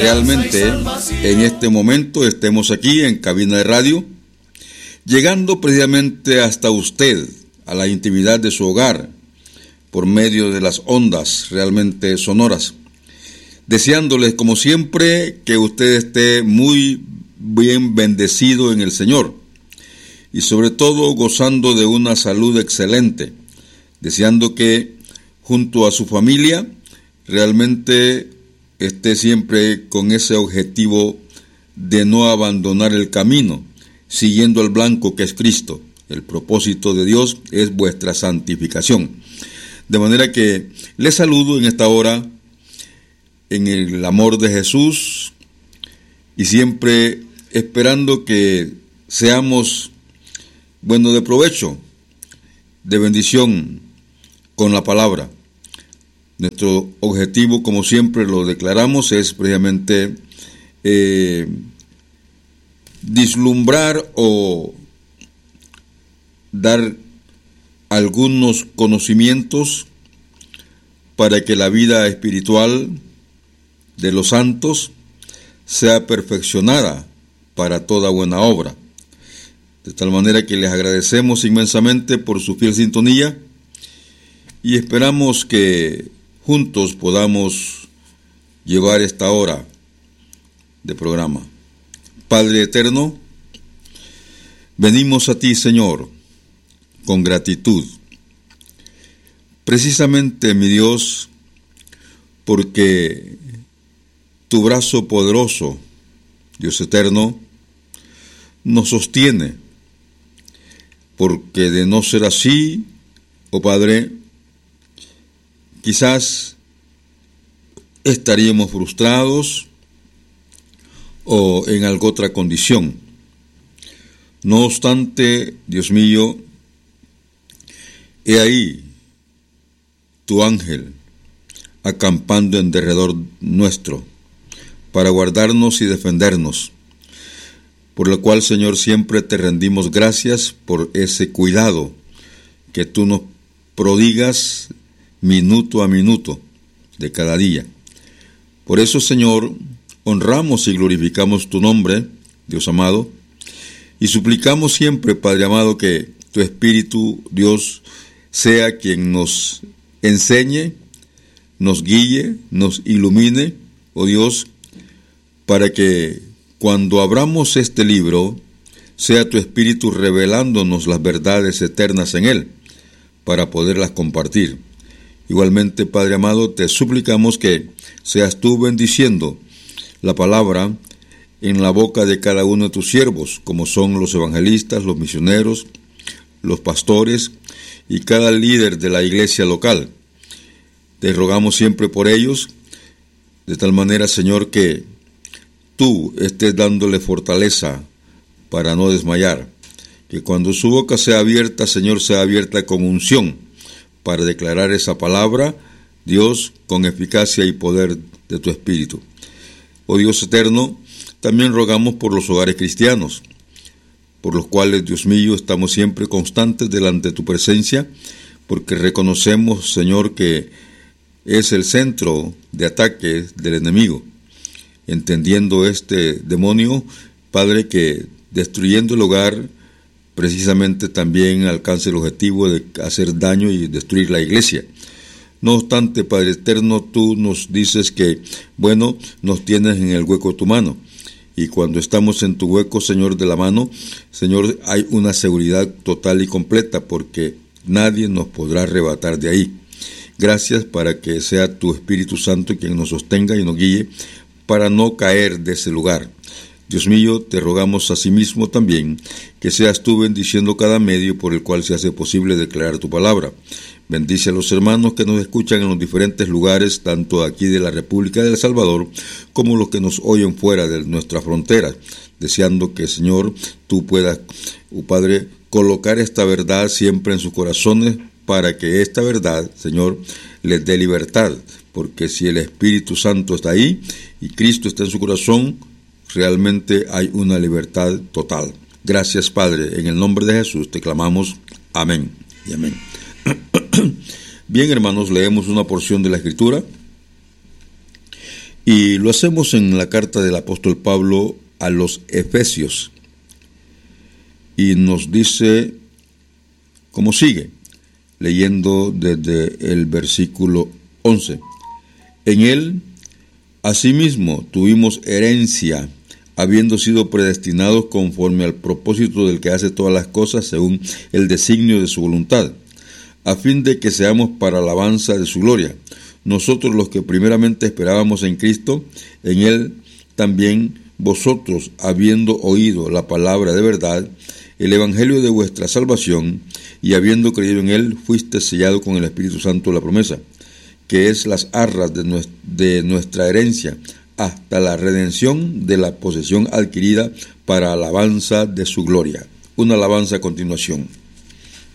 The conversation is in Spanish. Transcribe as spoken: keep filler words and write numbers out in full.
Realmente en este momento estemos aquí en cabina de radio, llegando precisamente hasta usted, a la intimidad de su hogar, por medio de las ondas realmente sonoras, deseándoles como siempre que usted esté muy bien bendecido en el Señor y sobre todo gozando de una salud excelente, deseando que junto a su familia realmente esté siempre con ese objetivo de no abandonar el camino, siguiendo al blanco que es Cristo. El propósito de Dios es vuestra santificación. De manera que les saludo en esta hora en el amor de Jesús y siempre esperando que seamos, bueno, de provecho, de bendición con la palabra. Nuestro objetivo, como siempre lo declaramos, es precisamente eh, vislumbrar o dar algunos conocimientos para que la vida espiritual de los santos sea perfeccionada para toda buena obra. De tal manera que les agradecemos inmensamente por su fiel sintonía y esperamos que juntos podamos llevar esta hora de programa. Padre eterno, venimos a ti, Señor, con gratitud. Precisamente, mi Dios, porque tu brazo poderoso, Dios eterno, nos sostiene, porque de no ser así, oh Padre, quizás estaríamos frustrados o en alguna otra condición. No obstante, Dios mío, he ahí tu ángel acampando en derredor nuestro para guardarnos y defendernos, por lo cual, Señor, siempre te rendimos gracias por ese cuidado que tú nos prodigas minuto a minuto de cada día. Por eso, Señor, honramos y glorificamos tu nombre, Dios amado, y suplicamos siempre, Padre amado, que tu Espíritu, Dios, sea quien nos enseñe, nos guíe, nos ilumine, oh Dios, para que cuando abramos este libro, sea tu Espíritu revelándonos las verdades eternas en él, para poderlas compartir. Igualmente, Padre amado, te suplicamos que seas tú bendiciendo la palabra en la boca de cada uno de tus siervos, como son los evangelistas, los misioneros, los pastores y cada líder de la iglesia local. Te rogamos siempre por ellos, de tal manera, Señor, que tú estés dándole fortaleza para no desmayar. Que cuando su boca sea abierta, Señor, sea abierta con unción, para declarar esa palabra, Dios, con eficacia y poder de tu Espíritu. Oh Dios eterno, también rogamos por los hogares cristianos, por los cuales, Dios mío, estamos siempre constantes delante de tu presencia, porque reconocemos, Señor, que es el centro de ataque del enemigo. Entendiendo este demonio, Padre, que destruyendo el hogar, precisamente también alcance el objetivo de hacer daño y destruir la iglesia. No obstante, Padre eterno, tú nos dices que, bueno, nos tienes en el hueco de tu mano. Y cuando estamos en tu hueco, Señor, de la mano, Señor, hay una seguridad total y completa, porque nadie nos podrá arrebatar de ahí. Gracias para que sea tu Espíritu Santo quien nos sostenga y nos guíe para no caer de ese lugar. Dios mío, te rogamos asimismo también que seas tú bendiciendo cada medio por el cual se hace posible declarar tu palabra. Bendice a los hermanos que nos escuchan en los diferentes lugares, tanto aquí de la República de El Salvador, como los que nos oyen fuera de nuestra frontera, deseando que, Señor, tú puedas, oh Padre, colocar esta verdad siempre en sus corazones, para que esta verdad, Señor, les dé libertad, porque si el Espíritu Santo está ahí y Cristo está en su corazón, realmente hay una libertad total. Gracias, Padre, en el nombre de Jesús te clamamos, amén y amén. Bien, hermanos, leemos una porción de la Escritura Y lo hacemos en la carta del apóstol Pablo a los Efesios. Y nos dice como sigue, leyendo desde el versículo once. En él, asimismo, tuvimos herencia, habiendo sido predestinados conforme al propósito del que hace todas las cosas según el designio de su voluntad, a fin de que seamos para alabanza de su gloria. Nosotros los que primeramente esperábamos en Cristo, en él también vosotros, habiendo oído la palabra de verdad, el evangelio de vuestra salvación, y habiendo creído en él, fuiste sellado con el Espíritu Santo de la promesa, que es las arras de, nuestra, de nuestra herencia, hasta la redención de la posesión adquirida para alabanza de su gloria. Una alabanza a continuación.